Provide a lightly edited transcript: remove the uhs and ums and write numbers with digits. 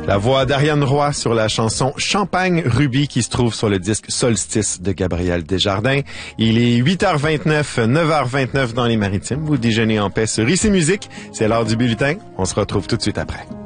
La voix d'Ariane Roy sur la chanson Champagne Rubis qui se trouve sur le disque Solstice de Gabriel Desjardins. Il est 8h29, 9h29 dans les Maritimes. Vous déjeunez en paix sur Ici Musique. C'est l'heure du bulletin. On se retrouve tout de suite après.